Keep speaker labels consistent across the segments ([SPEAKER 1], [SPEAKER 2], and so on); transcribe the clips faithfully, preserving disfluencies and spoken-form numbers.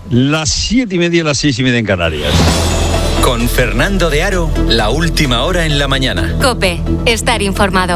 [SPEAKER 1] Las siete y media, las seis y media en Canarias.
[SPEAKER 2] Con Fernando de Aro, la última hora en la mañana.
[SPEAKER 3] COPE, estar informado.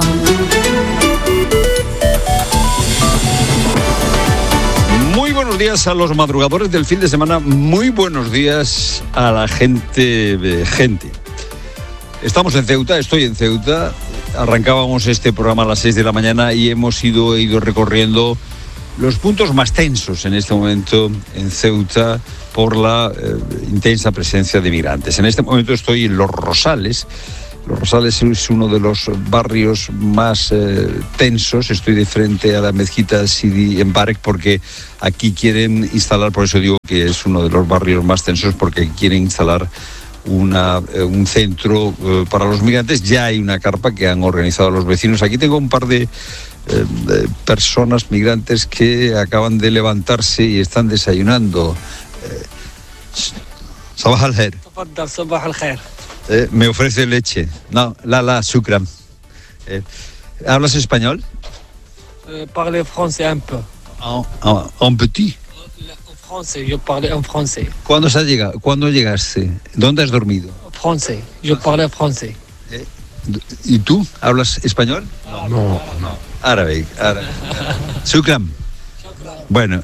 [SPEAKER 1] Muy buenos días a los madrugadores del fin de semana. Muy buenos días a la gente. gente. Estamos en Ceuta, estoy en Ceuta. Arrancábamos este programa a las seis de la mañana y hemos ido, ido recorriendo los puntos más tensos en este momento en Ceuta por la eh, intensa presencia de migrantes. En este momento estoy en Los Rosales. Los Rosales es uno de los barrios más eh, tensos. Estoy de frente a la mezquita Sidi Embarek porque aquí quieren instalar, por eso digo que es uno de los barrios más tensos, porque quieren instalar una, eh, un centro eh, para los migrantes. Ya hay una carpa que han organizado los vecinos. Aquí tengo un par de Eh, de personas migrantes que acaban de levantarse y están desayunando. Eh, Sabah al-Khair.
[SPEAKER 4] Sabah al-Khair.
[SPEAKER 1] Eh, me ofrece leche. No, la la shukran. Eh, ¿Hablas español?
[SPEAKER 4] Eh, parle français un peu.
[SPEAKER 1] En, en, en petit.
[SPEAKER 4] En français, yo parle en français.
[SPEAKER 1] ¿Cuándo has llegado? ¿Cuándo llegaste? ¿Dónde has dormido?
[SPEAKER 4] Français, yo parle français.
[SPEAKER 1] Eh, ¿Y tú? ¿Hablas español? No, no. no. Árabe, árabe. Shukran. Bueno,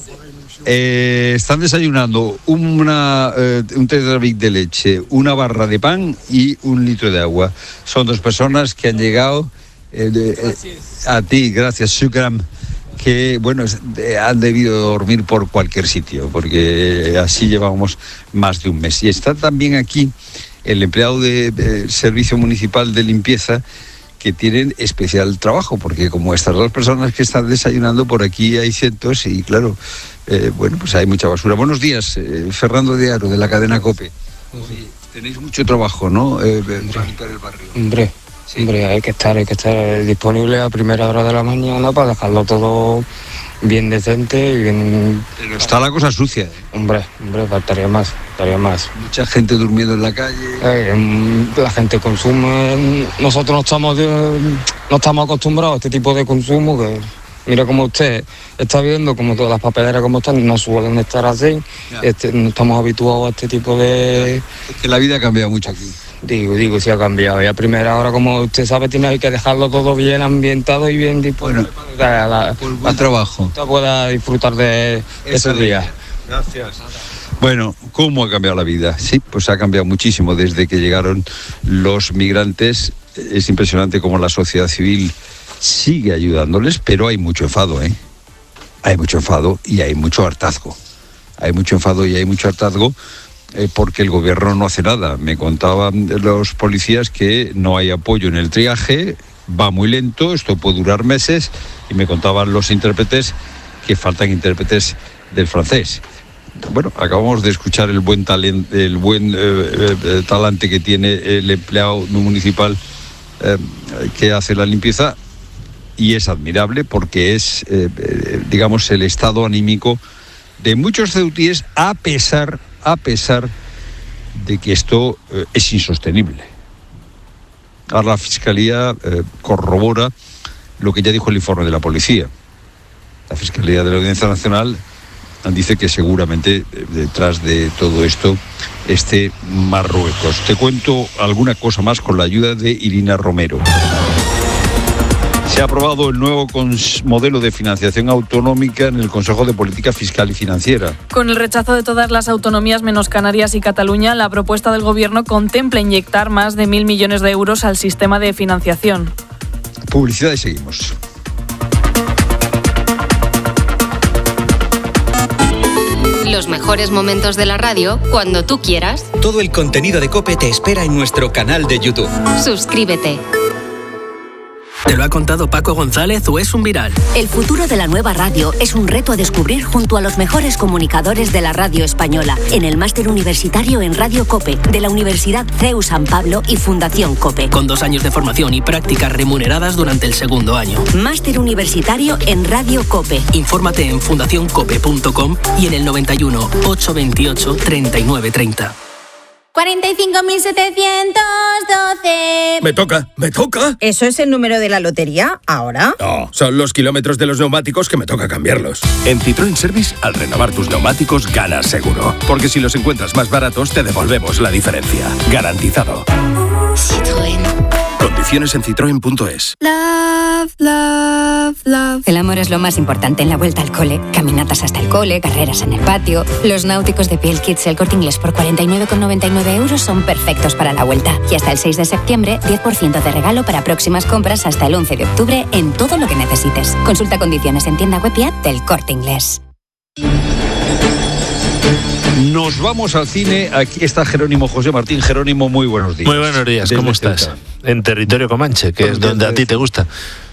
[SPEAKER 1] eh, están desayunando una, eh, un tetrabric de leche, una barra de pan y un litro de agua. Son dos personas que han llegado eh, de, eh, a ti, gracias, Shukran, que bueno, han debido dormir por cualquier sitio, porque así llevamos más de un mes. Y está también aquí el empleado del de Servicio Municipal de Limpieza, que tienen especial trabajo, porque como estas dos personas que están desayunando, por aquí hay cientos y claro, eh, bueno, pues hay mucha basura. Buenos días, eh, Fernando de Aro, de la cadena COPE. Oye, tenéis mucho trabajo, ¿no? Eh, para limpiar el barrio.
[SPEAKER 5] Hombre, sí. hombre, hay que estar, hay que estar disponible a primera hora de la mañana para dejarlo todo bien decente y bien.
[SPEAKER 1] Pero está la cosa sucia, ¿eh?
[SPEAKER 5] Hombre, hombre, faltaría más, faltaría más.
[SPEAKER 1] Mucha gente durmiendo en la calle.
[SPEAKER 5] Eh, la gente consume. Nosotros no estamos, de, no estamos acostumbrados a este tipo de consumo. Que mira como usted está viendo, como todas las papeleras como están, no suelen estar así. Este, no estamos habituados a este tipo de.
[SPEAKER 1] Es que la vida ha cambiado mucho aquí.
[SPEAKER 5] Digo, digo, sí ha cambiado. Y a primera hora, como usted sabe, tiene que dejarlo todo bien ambientado y bien disponible.
[SPEAKER 1] Bueno,
[SPEAKER 5] para la,
[SPEAKER 1] pues buen trabajo.
[SPEAKER 5] Usted pueda disfrutar de esos días.
[SPEAKER 1] Gracias. Bueno, ¿cómo ha cambiado la vida? Sí, pues ha cambiado muchísimo desde que llegaron los migrantes. Es impresionante cómo la sociedad civil sigue ayudándoles, pero hay mucho enfado, ¿eh? Hay mucho enfado y hay mucho hartazgo. Hay mucho enfado y hay mucho hartazgo. Eh, porque el gobierno no hace nada. Me contaban los policías que no hay apoyo en el triaje, va muy lento, esto puede durar meses, y me contaban los intérpretes que faltan intérpretes del francés. Bueno, acabamos de escuchar el buen talento, el buen eh, eh, talante que tiene el empleado municipal eh, que hace la limpieza, y es admirable porque es, eh, eh, digamos, el estado anímico de muchos ceutíes, a pesar a pesar de que esto eh, es insostenible. Ahora la Fiscalía eh, corrobora lo que ya dijo el informe de la policía. La Fiscalía de la Audiencia Nacional dice que seguramente eh, detrás de todo esto esté Marruecos. Te cuento alguna cosa más con la ayuda de Irina Romero. Se ha aprobado el nuevo modelo de financiación autonómica en el Consejo de Política Fiscal y Financiera.
[SPEAKER 6] Con el rechazo de todas las autonomías menos Canarias y Cataluña, la propuesta del Gobierno contempla inyectar más de mil millones de euros al sistema de financiación.
[SPEAKER 1] Publicidad y seguimos.
[SPEAKER 3] Los mejores momentos de la radio cuando tú quieras.
[SPEAKER 2] Todo el contenido de COPE te espera en nuestro canal de YouTube.
[SPEAKER 3] Suscríbete.
[SPEAKER 7] ¿Te lo ha contado Paco González o es un viral?
[SPEAKER 8] El futuro de la nueva radio es un reto a descubrir junto a los mejores comunicadores de la radio española en el máster universitario en Radio COPE de la Universidad C E U San Pablo y Fundación COPE.
[SPEAKER 7] Con dos años de formación y prácticas remuneradas durante el segundo año.
[SPEAKER 8] Máster universitario en Radio COPE.
[SPEAKER 7] Infórmate en fundación cope punto com y en el noventa y uno, ochocientos veintiocho, treinta y nueve treinta.
[SPEAKER 9] cuarenta y cinco mil setecientos doce.
[SPEAKER 10] Me toca, me toca.
[SPEAKER 11] ¿Eso es el número de la lotería ahora?
[SPEAKER 10] No, son los kilómetros de los neumáticos que me toca cambiarlos. En Citroën Service, al renovar tus neumáticos, ganas seguro. Porque si los encuentras más baratos, te devolvemos la diferencia. Garantizado.
[SPEAKER 3] Citroën.
[SPEAKER 10] Condiciones en citroen punto es.
[SPEAKER 8] Love, love, love. El amor es lo más importante en la vuelta al cole. Caminatas hasta el cole, carreras en el patio. Los náuticos de Piel Kids El Corte Inglés por cuarenta y nueve con noventa y nueve euros son perfectos para la vuelta. Y hasta el seis de septiembre, diez por ciento de regalo para próximas compras hasta el once de octubre en todo lo que necesites. Consulta condiciones en tienda web y app del Corte Inglés.
[SPEAKER 1] Nos vamos al cine. Aquí está Jerónimo José Martín. Jerónimo, muy buenos días.
[SPEAKER 12] Muy buenos días, ¿cómo estás? En territorio Comanche, que es donde a ti te gusta.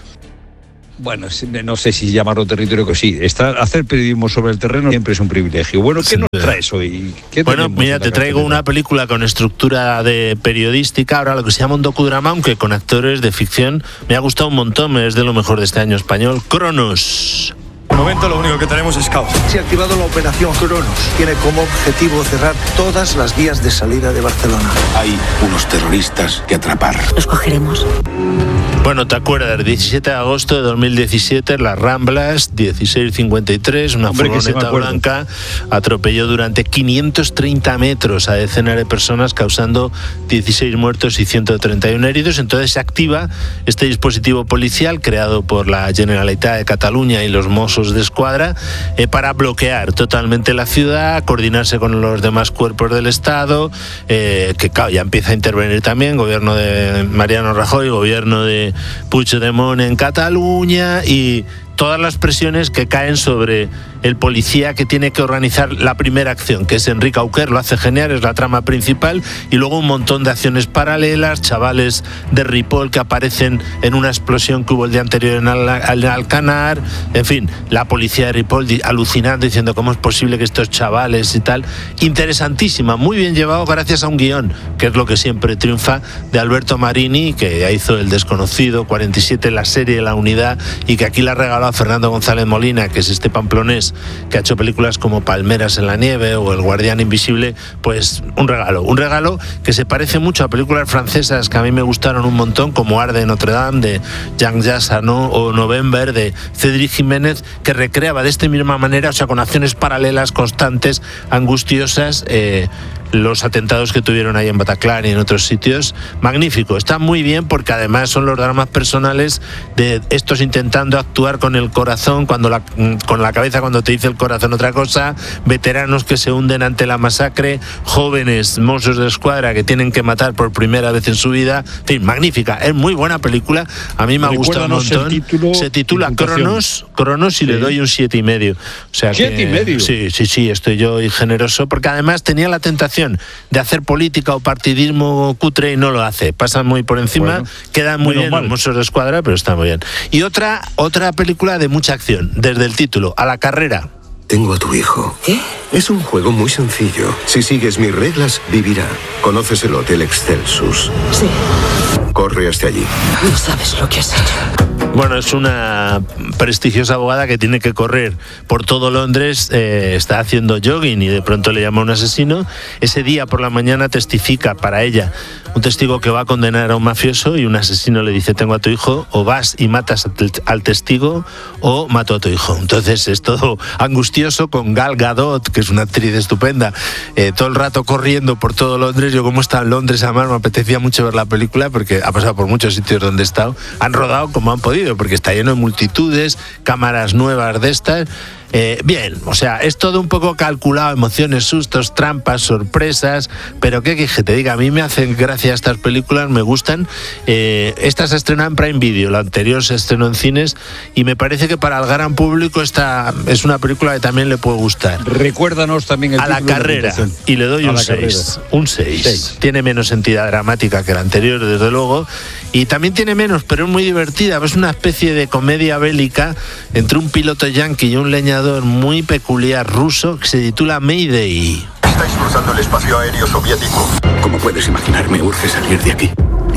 [SPEAKER 1] Bueno, no sé si llamarlo territorio que sí. Estar, hacer periodismo sobre el terreno siempre es un privilegio. Bueno, ¿qué nos traes hoy? ¿Qué
[SPEAKER 12] bueno, mira, te traigo una película con estructura de periodística, ahora lo que se llama un docudrama, aunque con actores de ficción. Me ha gustado un montón, es de lo mejor de este año español. Cronos.
[SPEAKER 13] De momento lo único que tenemos es caos.
[SPEAKER 14] Se ha activado la operación Cronos. Tiene como objetivo cerrar todas las vías de salida de Barcelona.
[SPEAKER 15] Hay unos terroristas que atrapar.
[SPEAKER 8] Los cogeremos.
[SPEAKER 12] Bueno, ¿te acuerdas? diecisiete de agosto de dos mil diecisiete, Las Ramblas, dieciséis cincuenta y tres, una Hombre, furgoneta blanca atropelló durante quinientos treinta metros a decenas de personas, causando dieciséis muertos y ciento treinta y uno heridos. Entonces se activa este dispositivo policial creado por la Generalitat de Cataluña y los Mossos de Escuadra eh, para bloquear totalmente la ciudad, coordinarse con los demás cuerpos del Estado, eh, que claro, ya empieza a intervenir también gobierno de Mariano Rajoy, gobierno de Puigdemont en Cataluña y todas las presiones que caen sobre el policía que tiene que organizar la primera acción, que es Enrique Auquer, lo hace genial, es la trama principal, y luego un montón de acciones paralelas, chavales de Ripoll que aparecen en una explosión que hubo el día anterior en Al- Al- Alcanar, en fin, la policía de Ripoll di- alucinando, diciendo cómo es posible que estos chavales y tal. Interesantísima, muy bien llevado gracias a un guión, que es lo que siempre triunfa, de Alberto Marini, que hizo El Desconocido, cuarenta y siete, la serie La Unidad, y que aquí la regaló a Fernando González Molina, que es este pamplonés que ha hecho películas como Palmeras en la nieve o El Guardián Invisible. Pues un regalo, un regalo que se parece mucho a películas francesas que a mí me gustaron un montón, como Arde en Notre Dame de Jean-Jacques Arnaud o November de Cédric Jiménez, que recreaba de esta misma manera, o sea, con acciones paralelas, constantes, angustiosas, eh, los atentados que tuvieron ahí en Bataclan y en otros sitios. Magnífico, está muy bien porque además son los dramas personales de estos intentando actuar con el corazón, cuando la, con la cabeza cuando te dice el corazón otra cosa, veteranos que se hunden ante la masacre, jóvenes Mossos de Escuadra que tienen que matar por primera vez en su vida. En fin, magnífica, es muy buena película, a mí me ha gustado un montón. Título, se titula Cronos, Cronos y sí. Le doy un siete y medio. O sea
[SPEAKER 1] ¿Siete
[SPEAKER 12] que,
[SPEAKER 1] y medio?
[SPEAKER 12] Sí, sí, sí, estoy yo generoso porque además tenía la tentación de hacer política o partidismo cutre y no lo hace. Pasa muy por encima, bueno, quedan muy bien los Mossos de Escuadra, pero está muy bien. Y otra, otra película de mucha acción, desde el título, A la carrera.
[SPEAKER 15] Tengo a tu hijo.
[SPEAKER 11] ¿Qué?
[SPEAKER 15] Es un juego muy sencillo. Si sigues mis reglas, vivirá. ¿Conoces el Hotel Excelsus?
[SPEAKER 11] Sí.
[SPEAKER 15] Corre hasta allí.
[SPEAKER 11] No sabes lo que has hecho.
[SPEAKER 12] Bueno, es una prestigiosa abogada que tiene que correr por todo Londres, eh, está haciendo jogging y de pronto le llama un asesino. Ese día por la mañana testifica para ella un testigo que va a condenar a un mafioso y un asesino le dice: tengo a tu hijo, o vas y matas al testigo o mato a tu hijo. Entonces es todo angustioso, con Gal Gadot, que es una actriz estupenda, eh, todo el rato corriendo por todo Londres. Yo como estaba en Londres, además me apetecía mucho ver la película porque ha pasado por muchos sitios donde he estado. Han rodado como han podido porque está lleno de multitudes, cámaras nuevas de estas. Eh, bien, o sea, es todo un poco calculado, emociones, sustos, trampas, sorpresas, pero qué que te diga, a mí me hacen gracia estas películas, me gustan. Eh, esta se estrenó en Prime Video, la anterior se estrenó en cines y me parece que para el gran público esta es una película que también le puede gustar.
[SPEAKER 1] Recuérdanos también el
[SPEAKER 12] A la carrera, y le doy un seis, un seis. Tiene menos entidad dramática que la anterior, desde luego, y también tiene menos, pero es muy divertida, es una especie de comedia bélica entre un piloto yanqui y un leñador muy peculiar ruso que se titula Mayday.
[SPEAKER 15] Estáis cruzando el espacio aéreo soviético. Como puedes imaginar, me urge salir de aquí.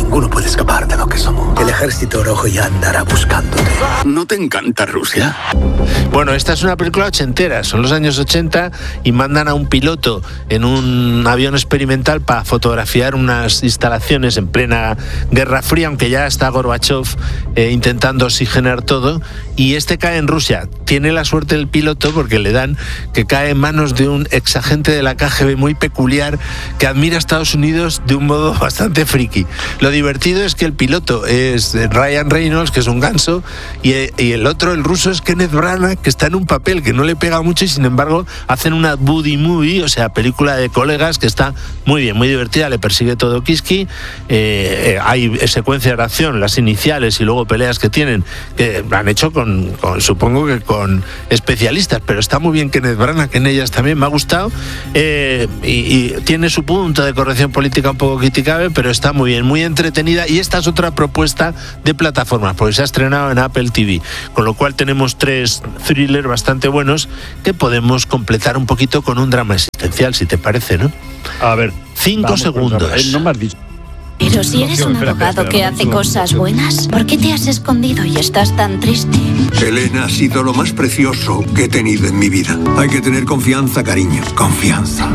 [SPEAKER 15] ninguno puede escapar de lo que somos. El ejército rojo ya andará buscándote. ¿No te encanta Rusia?
[SPEAKER 12] Bueno, esta es una película ochentera, son los años ochenta y mandan a un piloto en un avión experimental para fotografiar unas instalaciones en plena Guerra Fría, aunque ya está Gorbachev eh, intentando oxigenar todo, y este cae en Rusia. Tiene la suerte el piloto porque le dan que cae en manos de un exagente de la K G B muy peculiar que admira a Estados Unidos de un modo bastante friki. Lo divertido es que el piloto es Ryan Reynolds, que es un ganso, y, y el otro, el ruso, es Kenneth Branagh, que está en un papel que no le pega mucho y sin embargo hacen una buddy movie, o sea, película de colegas que está muy bien, muy divertida. Le persigue todo Kiski, eh, eh, hay secuencias de acción, las iniciales y luego peleas que tienen, que han hecho con, con supongo que con especialistas, pero está muy bien Kenneth Branagh, que en ellas también me ha gustado, eh, y, y tiene su punto de corrección política un poco criticable, pero está muy bien, muy entretenida, y esta es otra propuesta de plataformas, porque se ha estrenado en Apple T V, con lo cual tenemos tres thrillers bastante buenos que podemos completar un poquito con un drama existencial, si te parece, ¿no?
[SPEAKER 1] A ver,
[SPEAKER 12] cinco segundos.
[SPEAKER 1] Eh, no me has dicho.
[SPEAKER 9] Pero si eres un abogado que hace cosas buenas, ¿por qué te has escondido y estás tan triste?
[SPEAKER 15] Elena ha sido lo más precioso que he tenido en mi vida. Hay que tener confianza, cariño. Confianza.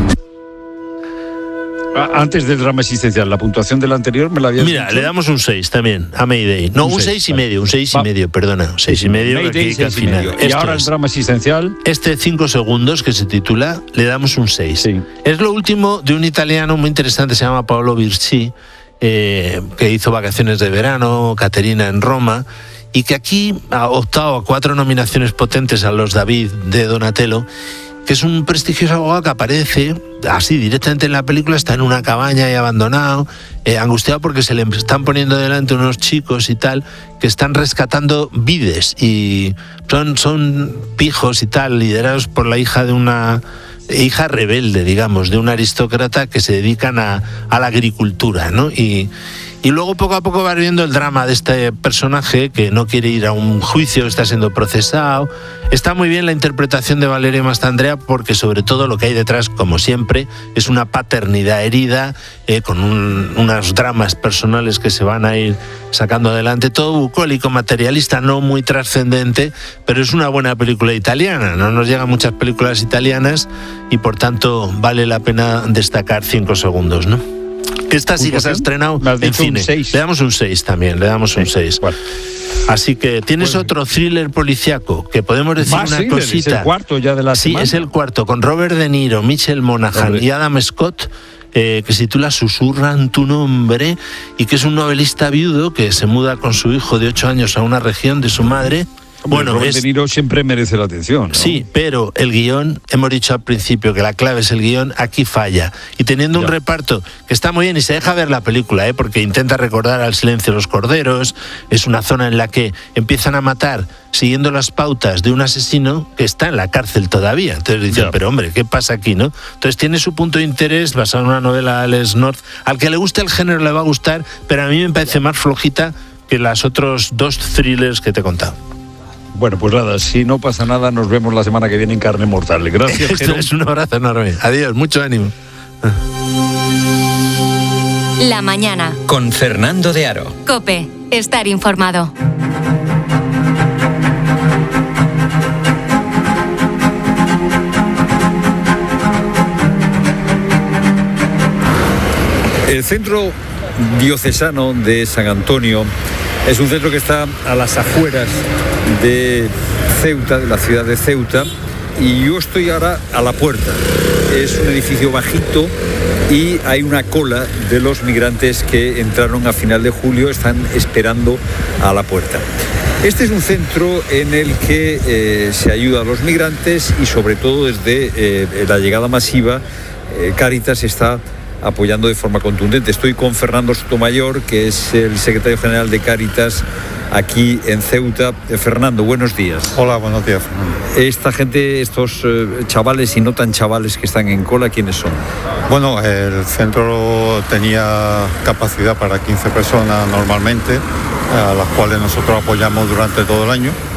[SPEAKER 1] Antes del drama existencial, la puntuación del anterior me la había
[SPEAKER 12] Mira, dicho. Le damos un seis también a Mayday. No, un seis y medio, un seis y medio, perdona. Un seis y medio.
[SPEAKER 1] Mayday, seis y medio. Y ahora el drama existencial.
[SPEAKER 12] Este cinco segundos que se titula, le damos un seis.
[SPEAKER 1] Sí.
[SPEAKER 12] Es lo último de un italiano muy interesante, se llama Paolo Virci, eh, que hizo Vacaciones de Verano, Caterina en Roma, y que aquí ha optado a cuatro nominaciones potentes a los David de Donatello, que es un prestigioso abogado que aparece así directamente en la película, está en una cabaña y abandonado, eh, angustiado porque se le están poniendo delante unos chicos y tal, que están rescatando vides, y son, son pijos y tal, liderados por la hija de una hija rebelde, digamos, de un aristócrata que se dedican a, a la agricultura, ¿no? Y, y luego poco a poco va viendo el drama de este personaje que no quiere ir a un juicio, está siendo procesado. Está muy bien la interpretación de Valeria Mastandrea, porque sobre todo lo que hay detrás, como siempre, es una paternidad herida, eh, con un, unos dramas personales que se van a ir sacando adelante. Todo bucólico, materialista, no muy trascendente, pero es una buena película italiana. No nos llegan muchas películas italianas y por tanto vale la pena destacar cinco segundos, ¿no? Esta sí que se ha estrenado en cine. Le damos un seis también, le damos un seis. Bueno. Así que tienes bueno. otro thriller policiaco que podemos decir
[SPEAKER 1] Más
[SPEAKER 12] una
[SPEAKER 1] thriller,
[SPEAKER 12] cosita.
[SPEAKER 1] Es el cuarto ya de la
[SPEAKER 12] sí,
[SPEAKER 1] semana.
[SPEAKER 12] es el cuarto, con Robert De Niro, Michelle Monaghan Hombre. y Adam Scott, eh, que se titula Susurran tu nombre, y que es un novelista viudo que se muda con su hijo de ocho años a una región de su madre.
[SPEAKER 1] Hombre,
[SPEAKER 12] bueno,
[SPEAKER 1] Robert
[SPEAKER 12] es...
[SPEAKER 1] De Niro siempre merece la atención, ¿no?
[SPEAKER 12] Sí, pero el guión, hemos dicho al principio que la clave es el guión, aquí falla. Y teniendo ya. un reparto que está muy bien, y se deja ver la película, ¿eh? Porque intenta recordar Al silencio de los corderos, es una zona en la que empiezan a matar siguiendo las pautas de un asesino que está en la cárcel todavía. Entonces dicen, ya. pero hombre, ¿qué pasa aquí, no? Entonces tiene su punto de interés basado en una novela de Alex North. Al que le guste el género le va a gustar, pero a mí me parece más flojita que las otros dos thrillers que te he contado.
[SPEAKER 1] Bueno, pues nada, si no pasa nada, nos vemos la semana que viene en Carne Mortal. Gracias,
[SPEAKER 12] Esto es un abrazo enorme. Adiós, mucho ánimo.
[SPEAKER 3] La mañana.
[SPEAKER 2] Con Fernando de Aro.
[SPEAKER 3] COPE, estar informado.
[SPEAKER 1] El Centro Diocesano de San Antonio es un centro que está a las afueras de Ceuta, de la ciudad de Ceuta, y yo estoy ahora a la puerta. Es un edificio bajito y hay una cola de los migrantes que entraron a final de julio, están esperando a la puerta. Este es un centro en el que eh, se ayuda a los migrantes y sobre todo desde eh, la llegada masiva, eh, Cáritas está apoyando de forma contundente. Estoy con Fernando Sotomayor, que es el secretario general de Cáritas aquí en Ceuta. Fernando, buenos días.
[SPEAKER 16] Hola, buenos días, Fernando.
[SPEAKER 1] Esta gente, estos eh, chavales y no tan chavales que están en cola, ¿quiénes son?
[SPEAKER 16] Bueno, el centro tenía capacidad para quince personas normalmente, a las cuales nosotros apoyamos durante todo el año.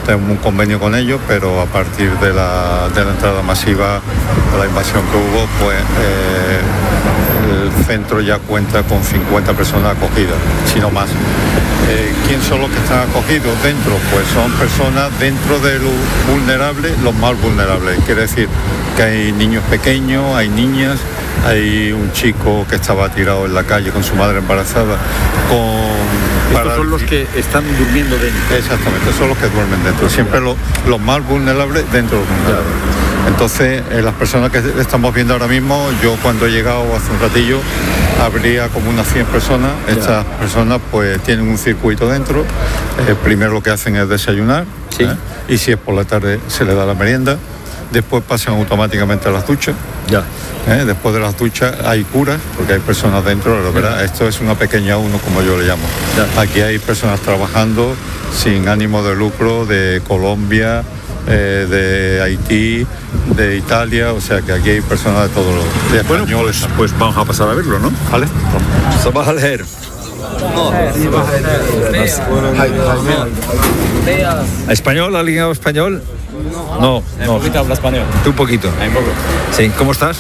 [SPEAKER 16] tenemos un convenio con ellos, pero a partir de la, de la entrada masiva, de la invasión que hubo, pues eh, el centro ya cuenta con cincuenta personas acogidas, si no más. Eh, ¿Quién son los que están acogidos dentro? Pues son personas dentro de lo vulnerable, los más vulnerables. Quiere decir que hay niños pequeños, hay niñas, hay un chico que estaba tirado en la calle con su madre embarazada. Con
[SPEAKER 17] Estos son los que están durmiendo dentro.
[SPEAKER 16] Exactamente, son los que duermen dentro. Siempre los, los más vulnerables dentro de los vulnerables. Entonces, eh, las personas que estamos viendo ahora mismo, yo cuando he llegado hace un ratillo, habría como unas cien personas. Estas ya. personas pues tienen un circuito dentro. Eh, primero lo que hacen es desayunar, sí. ¿eh? Y si es por la tarde se le da la merienda. Después pasan automáticamente a las duchas. Ya. ¿Eh? Después de las duchas hay curas, porque hay personas dentro, la verdad, esto es una pequeña uno, como yo le llamo. Ya. Aquí hay personas trabajando sin ánimo de lucro, de Colombia, eh, de Haití, de Italia, o sea que aquí hay personas de todos los de
[SPEAKER 17] bueno, españoles. Pues, pues vamos a pasar a verlo, ¿no?
[SPEAKER 16] Vale.
[SPEAKER 17] Sabah al-Khair. ¿Español? ¿Alguien habla español? No, no.
[SPEAKER 18] Un poquito habla español.
[SPEAKER 17] ¿Tú un poquito?
[SPEAKER 18] Un poco.
[SPEAKER 17] Sí, ¿cómo estás?